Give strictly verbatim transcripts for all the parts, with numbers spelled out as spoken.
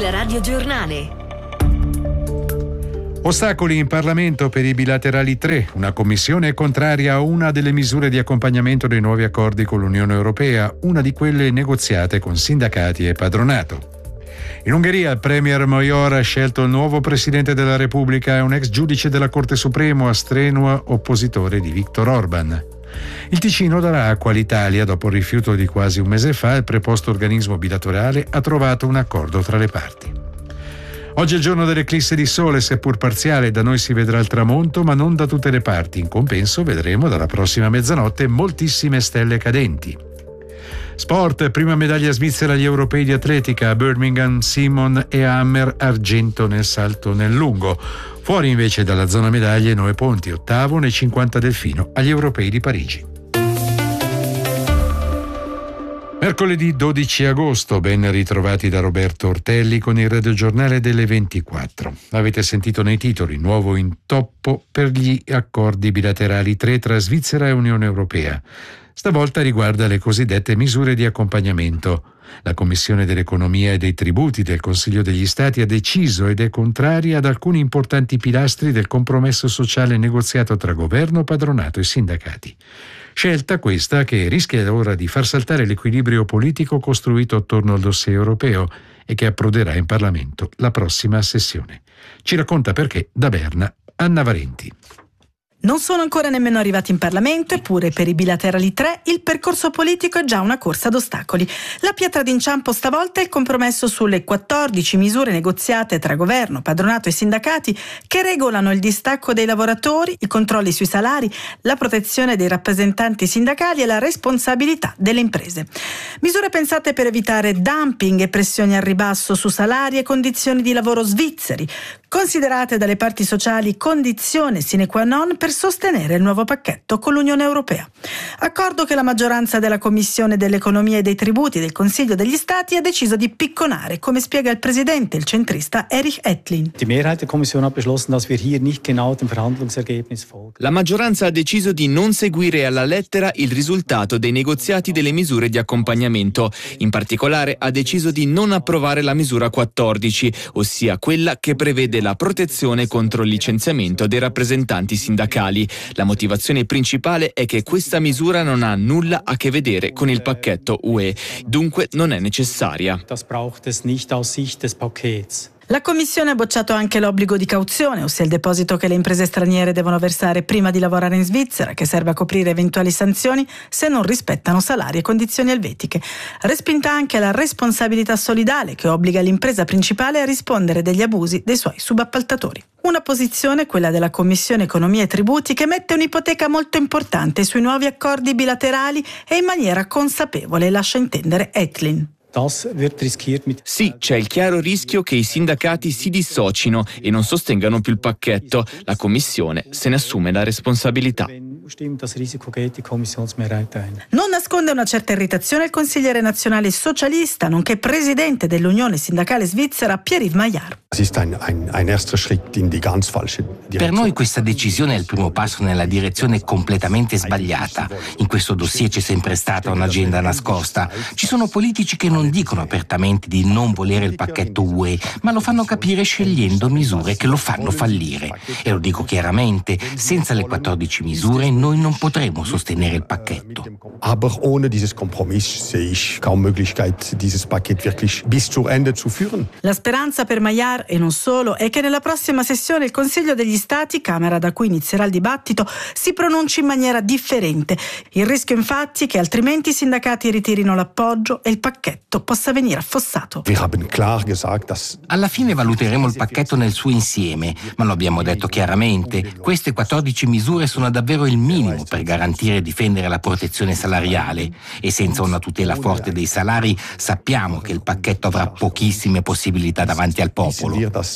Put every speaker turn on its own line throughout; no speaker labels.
Il radiogiornale.
Ostacoli in Parlamento per i bilaterali tre. Una commissione è contraria a una delle misure di accompagnamento dei nuovi accordi con l'Unione Europea, una di quelle negoziate con sindacati e padronato. In Ungheria il premier Magyar ha scelto il nuovo presidente della Repubblica e un ex giudice della Corte Supremo, strenuo oppositore di Viktor Orban. Il Ticino darà acqua all'Italia. Dopo il rifiuto di quasi un mese fa, il preposto organismo bilaterale ha trovato un accordo tra le parti. Oggi è il giorno dell'eclisse di sole, seppur parziale. Da noi si vedrà il tramonto, ma non da tutte le parti. In compenso vedremo dalla prossima mezzanotte moltissime stelle cadenti. Sport, prima medaglia svizzera agli europei di atletica. A Birmingham Simon e Hammer argento nel salto nel lungo. Fuori invece dalla zona medaglie Noè Ponti, ottavo nei cinquanta delfino agli europei di Parigi. Mercoledì dodici agosto, ben ritrovati da Roberto Ortelli con il radiogiornale delle ventiquattro. Avete sentito nei titoli: nuovo intoppo per gli accordi bilaterali tre tra Svizzera e Unione Europea. Stavolta riguarda le cosiddette misure di accompagnamento. La Commissione dell'Economia e dei Tributi del Consiglio degli Stati ha deciso ed è contraria ad alcuni importanti pilastri del compromesso sociale negoziato tra governo, padronato e sindacati. Scelta questa che rischia ora di far saltare l'equilibrio politico costruito attorno al dossier europeo e che approderà in Parlamento la prossima sessione. Ci racconta perché da Berna Anna Varenti.
Non sono ancora nemmeno arrivati in Parlamento, eppure per i bilaterali tre il percorso politico è già una corsa ad ostacoli. La pietra d'inciampo stavolta è il compromesso sulle quattordici misure negoziate tra governo, padronato e sindacati che regolano il distacco dei lavoratori, i controlli sui salari, la protezione dei rappresentanti sindacali e la responsabilità delle imprese. Misure pensate per evitare dumping e pressioni al ribasso su salari e condizioni di lavoro svizzeri, considerate dalle parti sociali condizione sine qua non per sostenere il nuovo pacchetto con l'Unione Europea. Accordo che la maggioranza della Commissione dell'Economia e dei Tributi del Consiglio degli Stati ha deciso di picconare, come spiega il presidente, il centrista Erich Ettlin.
La maggioranza ha deciso di non seguire alla lettera il risultato dei negoziati delle misure di accompagnamento. In particolare ha deciso di non approvare la misura quattordici, ossia quella che prevede la protezione contro il licenziamento dei rappresentanti sindacali. La motivazione principale è che questa misura non ha nulla a che vedere con il pacchetto U E, dunque non è necessaria.
La Commissione ha bocciato anche l'obbligo di cauzione, ossia il deposito che le imprese straniere devono versare prima di lavorare in Svizzera, che serve a coprire eventuali sanzioni se non rispettano salari e condizioni elvetiche. Respinta anche la responsabilità solidale, che obbliga l'impresa principale a rispondere degli abusi dei suoi subappaltatori. Una posizione, quella della Commissione Economia e Tributi, che mette un'ipoteca molto importante sui nuovi accordi bilaterali e in maniera consapevole, lascia intendere Ettlin.
Sì, c'è il chiaro rischio che i sindacati si dissocino e non sostengano più il pacchetto. La Commissione se ne assume la responsabilità.
Non nasconde una certa irritazione il consigliere nazionale socialista, nonché presidente dell'Unione Sindacale Svizzera, Pierre-Yves Magyar.
Per noi questa decisione è il primo passo nella direzione completamente sbagliata. In questo dossier c'è sempre stata un'agenda nascosta. Ci sono politici che non dicono apertamente di non volere il pacchetto U E, ma lo fanno capire scegliendo misure che lo fanno fallire. E lo dico chiaramente, senza le quattordici misure noi non potremo sostenere il pacchetto.
Aber ohne dieses Kompromiss sehe ich kaum Möglichkeit, dieses Paket wirklich bis zu Ende zu führen.
La speranza per Magyar, e non solo, è che nella prossima sessione il Consiglio degli Stati, Camera da cui inizierà il dibattito, si pronunci in maniera differente. Il rischio infatti è che altrimenti i sindacati ritirino l'appoggio e il pacchetto possa venire affossato.
Wir haben klar gesagt, dass
Alla fine valuteremo il pacchetto nel suo insieme, ma lo abbiamo detto chiaramente, queste quattordici misure sono davvero il minimo per garantire e difendere la protezione salariale, e senza una tutela forte dei salari sappiamo che il pacchetto avrà pochissime possibilità davanti al popolo.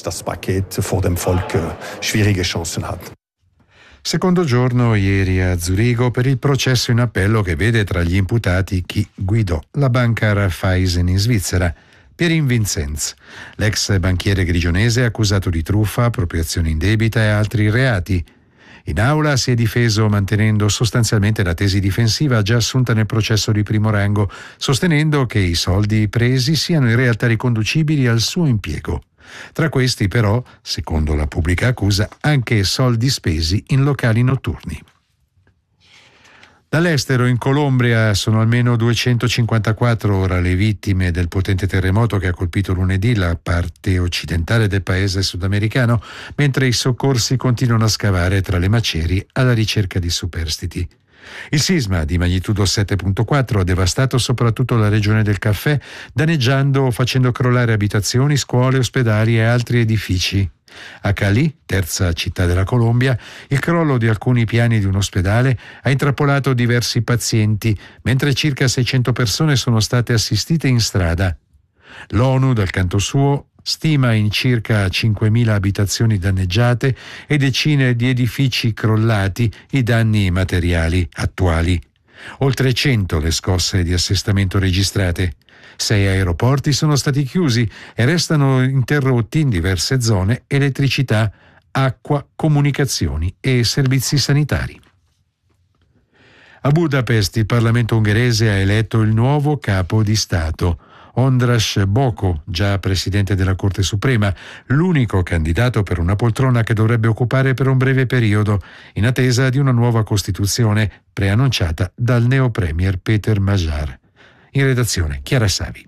Secondo giorno ieri a Zurigo per il processo in appello che vede tra gli imputati chi guidò la banca Raiffeisen in Svizzera, Pierin Vincenz. L'ex banchiere grigionese è accusato di truffa, appropriazione indebita e altri reati. In aula si è difeso mantenendo sostanzialmente la tesi difensiva già assunta nel processo di primo rango, sostenendo che i soldi presi siano in realtà riconducibili al suo impiego. Tra questi, però, secondo la pubblica accusa, anche soldi spesi in locali notturni. Dall'estero, in Colombia, sono almeno duecentocinquantaquattro ora le vittime del potente terremoto che ha colpito lunedì la parte occidentale del paese sudamericano, mentre i soccorsi continuano a scavare tra le macerie alla ricerca di superstiti. Il sisma di magnitudo sette virgola quattro ha devastato soprattutto la regione del caffè, danneggiando o facendo crollare abitazioni, scuole, ospedali e altri edifici. A Cali, terza città della Colombia, il crollo di alcuni piani di un ospedale ha intrappolato diversi pazienti, mentre circa seicento persone sono state assistite in strada. L'ONU, dal canto suo, stima in circa cinquemila abitazioni danneggiate e decine di edifici crollati i danni materiali attuali. Oltre cento le scosse di assestamento registrate. Sei aeroporti sono stati chiusi e restano interrotti in diverse zone elettricità, acqua, comunicazioni e servizi sanitari. A Budapest il Parlamento ungherese ha eletto il nuovo capo di Stato, András Bokó, già presidente della Corte Suprema, l'unico candidato per una poltrona che dovrebbe occupare per un breve periodo, in attesa di una nuova Costituzione preannunciata dal neo-premier Péter Magyar. In redazione Chiara Savi.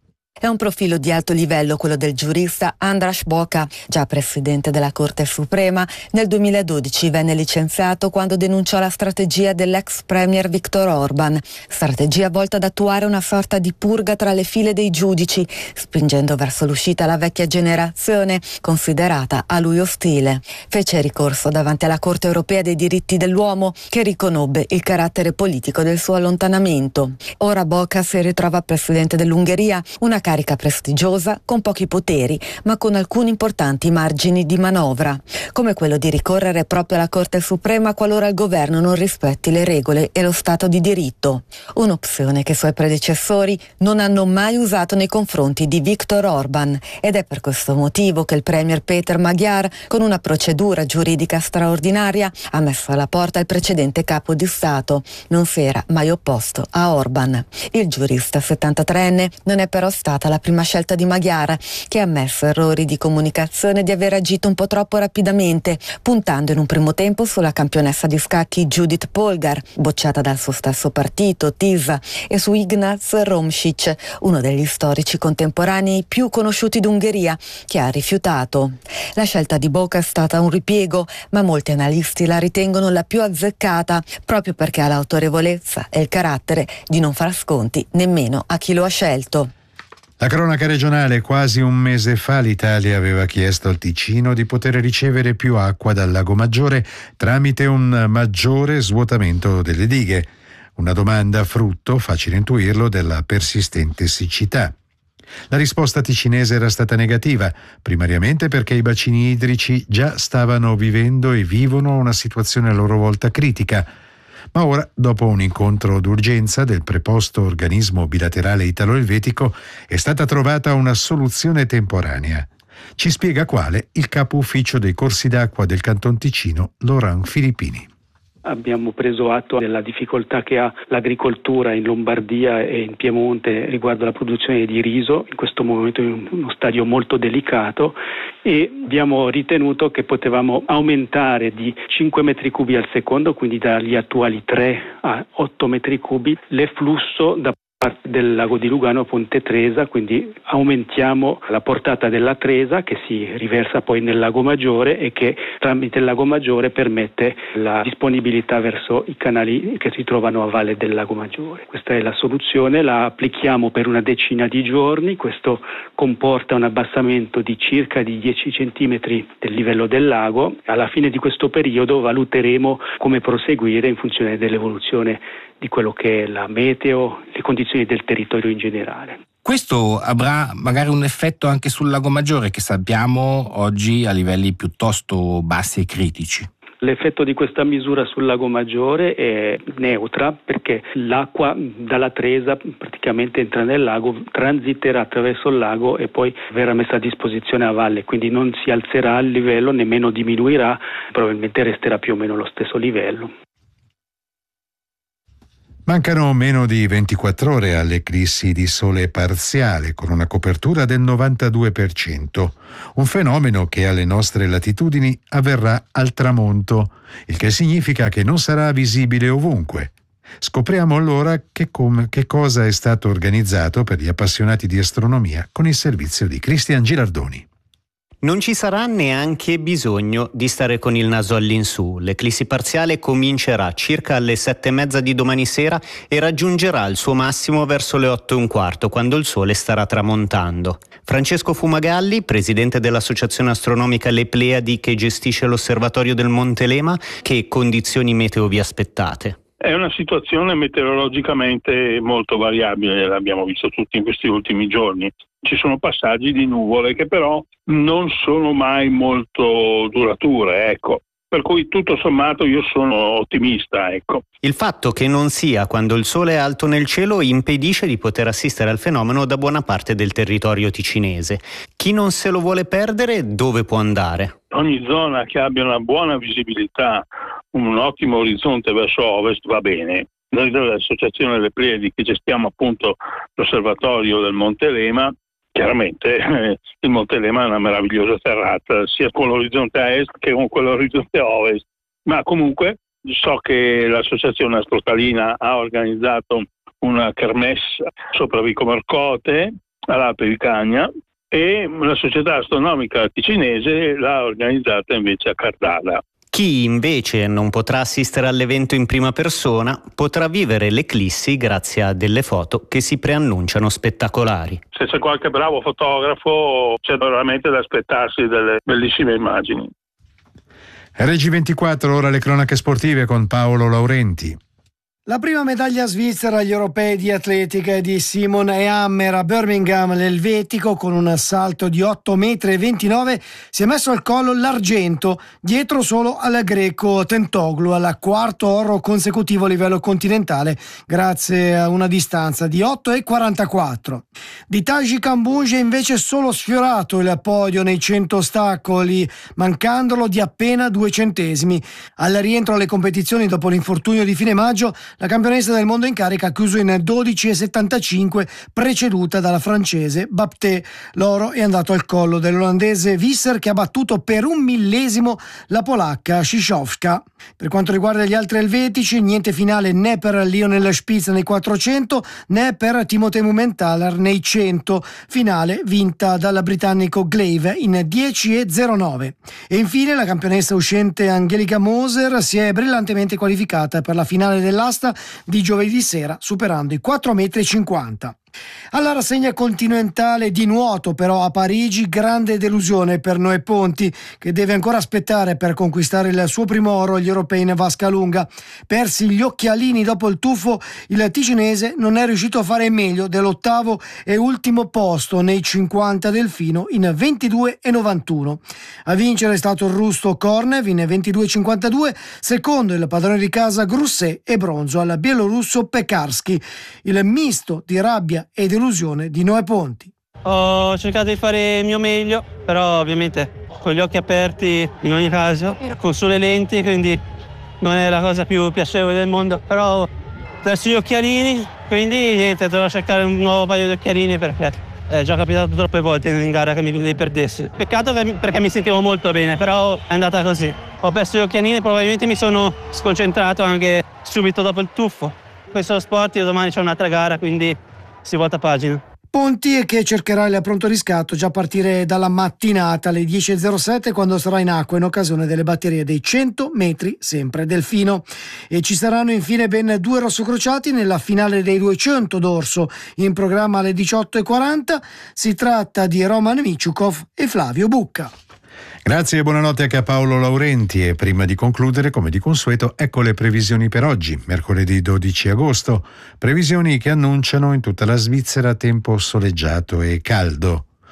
È un profilo di alto livello quello del giurista András Bokó, già presidente della Corte Suprema. Nel duemiladodici venne licenziato quando denunciò la strategia dell'ex premier Viktor Orbán, strategia volta ad attuare una sorta di purga tra le file dei giudici, spingendo verso l'uscita la vecchia generazione, considerata a lui ostile. Fece ricorso davanti alla Corte Europea dei diritti dell'uomo, che riconobbe il carattere politico del suo allontanamento. Ora Bokó si ritrova presidente dell'Ungheria, una carica prestigiosa con pochi poteri, ma con alcuni importanti margini di manovra, come quello di ricorrere proprio alla Corte Suprema qualora il governo non rispetti le regole e lo Stato di diritto. Un'opzione che i suoi predecessori non hanno mai usato nei confronti di Viktor Orbán, ed è per questo motivo che il premier Péter Magyar, con una procedura giuridica straordinaria, ha messo alla porta il precedente capo di Stato. Non si era mai opposto a Orbán. Il giurista settantatreenne non è però stato la prima scelta di Magyar, che ha ammesso errori di comunicazione e di aver agito un po' troppo rapidamente, puntando in un primo tempo sulla campionessa di scacchi Judith Polgar, bocciata dal suo stesso partito, TISA, e su Ignaz Romšić, uno degli storici contemporanei più conosciuti d'Ungheria, che ha rifiutato. La scelta di Bokó è stata un ripiego, ma molti analisti la ritengono la più azzeccata, proprio perché ha l'autorevolezza e il carattere di non far sconti nemmeno a chi lo ha scelto.
La cronaca regionale: quasi un mese fa l'Italia aveva chiesto al Ticino di poter ricevere più acqua dal Lago Maggiore tramite un maggiore svuotamento delle dighe. Una domanda frutto, facile intuirlo, della persistente siccità. La risposta ticinese era stata negativa, primariamente perché i bacini idrici già stavano vivendo e vivono una situazione a loro volta critica. Ma ora, dopo un incontro d'urgenza del preposto organismo bilaterale italo-elvetico, è stata trovata una soluzione temporanea. Ci spiega quale il capo ufficio dei corsi d'acqua del Canton Ticino, Laurent Filippini.
Abbiamo preso atto della difficoltà che ha l'agricoltura in Lombardia e in Piemonte riguardo alla produzione di riso, in questo momento in uno stadio molto delicato, e abbiamo ritenuto che potevamo aumentare di cinque metri cubi al secondo, quindi dagli attuali tre a otto metri cubi, l'efflusso da parte del lago di Lugano a Ponte Tresa, quindi aumentiamo la portata della Tresa che si riversa poi nel lago Maggiore e che tramite il lago Maggiore permette la disponibilità verso i canali che si trovano a valle del lago Maggiore. Questa è la soluzione, la applichiamo per una decina di giorni, questo comporta un abbassamento di circa di dieci centimetri del livello del lago. Alla fine di questo periodo valuteremo come proseguire in funzione dell'evoluzione di quello che è la meteo, le condizioni del territorio in generale.
Questo avrà magari un effetto anche sul Lago Maggiore, che sappiamo oggi a livelli piuttosto bassi e critici.
L'effetto di questa misura sul Lago Maggiore è neutra, perché l'acqua dalla Tresa praticamente entra nel lago, transiterà attraverso il lago e poi verrà messa a disposizione a valle, quindi non si alzerà il livello, nemmeno diminuirà, probabilmente resterà più o meno lo stesso livello.
Mancano meno di ventiquattro ore all'eclissi di sole parziale, con una copertura del novantadue per cento, un fenomeno che alle nostre latitudini avverrà al tramonto, il che significa che non sarà visibile ovunque. Scopriamo allora che, com- che cosa è stato organizzato per gli appassionati di astronomia con il servizio di Cristian Gilardoni.
Non ci sarà neanche bisogno di stare con il naso all'insù. L'eclissi parziale comincerà circa alle sette e mezza di domani sera e raggiungerà il suo massimo verso le otto e un quarto, quando il sole starà tramontando. Francesco Fumagalli, presidente dell'Associazione Astronomica Le Pleiadi che gestisce l'osservatorio del Monte Lema, che condizioni meteo vi aspettate?
È una situazione meteorologicamente molto variabile, l'abbiamo visto tutti in questi ultimi giorni. Ci sono passaggi di nuvole che però non sono mai molto durature, ecco. Per cui tutto sommato io sono ottimista, ecco.
Il fatto che non sia quando il sole è alto nel cielo impedisce di poter assistere al fenomeno da buona parte del territorio ticinese. Chi non se lo vuole perdere, dove può andare?
Ogni zona che abbia una buona visibilità, un ottimo orizzonte verso ovest va bene. Noi dell'Associazione delle Pleiadi, che gestiamo appunto l'osservatorio del Monte Lema, chiaramente eh, il Monte Lema è una meravigliosa terrata, sia con l'orizzonte a est che con quell'orizzonte a ovest. Ma comunque so che l'Associazione Astrotalina ha organizzato una kermesse sopra Vico Mercote, all'Alpe di Cagna, e la Società Astronomica Ticinese l'ha organizzata invece a Cardada.
Chi invece non potrà assistere all'evento in prima persona potrà vivere l'eclissi grazie a delle foto che si preannunciano spettacolari.
Se c'è qualche bravo fotografo c'è veramente da aspettarsi delle bellissime immagini.
R G ventiquattro, ora le cronache sportive con Paolo Laurenti.
La prima medaglia svizzera agli europei di atletica è di Simon Ehammer a Birmingham. L'elvetico, con un salto di otto metri e ventinove, si è messo al collo l'argento, dietro solo al greco Tentoglu, al quarto oro consecutivo a livello continentale, grazie a una distanza di otto e quarantaquattro. Di Taji Kambunge invece solo sfiorato il podio nei cento ostacoli, mancandolo di appena due centesimi. Al rientro alle competizioni dopo l'infortunio di fine maggio, la campionessa del mondo in carica ha chiuso in dodici e settantacinque, preceduta dalla francese Bapté. L'oro è andato al collo dell'olandese Visser, che ha battuto per un millesimo la polacca Szyszowska. Per quanto riguarda gli altri elvetici, niente finale né per Lionel Spitz nei quattrocento né per Timothée Mumenthaler nei cento, finale vinta dal britannico Glaive in dieci e zero nove. E infine la campionessa uscente Angelika Moser si è brillantemente qualificata per la finale dell'asta di giovedì sera, superando i quattro metri e cinquanta. Alla rassegna continentale di nuoto però a Parigi, grande delusione per Noè Ponti, che deve ancora aspettare per conquistare il suo primo oro agli europei in vasca lunga. Persi gli occhialini dopo il tuffo, il ticinese non è riuscito a fare meglio dell'ottavo e ultimo posto nei cinquanta delfino in ventidue e novantuno. A vincere è stato il russo Kornev in ventidue e cinquantadue, secondo il padrone di casa Grusset e bronzo al bielorusso Pekarsky. Il misto di rabbia e delusione di Noè Ponti.
Ho cercato di fare il mio meglio, però ovviamente con gli occhi aperti in ogni caso, con sole lenti, quindi non è la cosa più piacevole del mondo, però adesso gli occhialini, quindi niente, dovrò cercare un nuovo paio di occhialini perché è già capitato troppe volte in gara che mi li perdessi. Peccato perché mi sentivo molto bene, però è andata così. Ho perso gli occhialini, probabilmente mi sono sconcentrato anche subito dopo il tuffo. Questo sport, io domani c'è un'altra gara, quindi si volta pagina.
Ponti che cercherà il pronto riscatto già a partire dalla mattinata alle dieci e zero sette, quando sarà in acqua in occasione delle batterie dei cento metri sempre delfino. E ci saranno infine ben due rossocrociati nella finale dei duecento d'orso, in programma alle diciotto e quaranta. Si tratta di Roman Michukov e Flavio Bucca.
Grazie e buonanotte anche a Paolo Laurenti. E prima di concludere, come di consueto, ecco le previsioni per oggi, mercoledì dodici agosto. Previsioni che annunciano in tutta la Svizzera tempo soleggiato e caldo.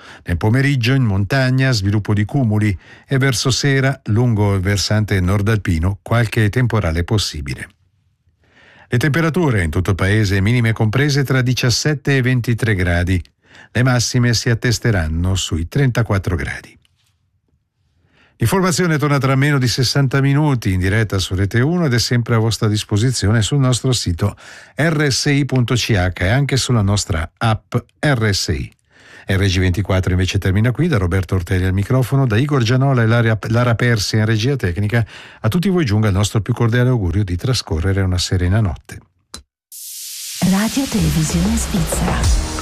Nel pomeriggio in montagna sviluppo di cumuli e verso sera lungo il versante nord-alpino qualche temporale possibile. Le temperature in tutto il paese minime comprese tra diciassette e ventitré gradi. Le massime si attesteranno sui trentaquattro gradi. L'informazione torna tra meno di sessanta minuti in diretta su Rete uno ed è sempre a vostra disposizione sul nostro sito erre esse i punto ci acca e anche sulla nostra app erre esse i. erre gi ventiquattro invece termina qui. Da Roberto Ortelli al microfono, da Igor Gianola e Lara, Lara Persia in regia tecnica, a tutti voi giunga il nostro più cordiale augurio di trascorrere una serena notte.
Radio Televisione Svizzera.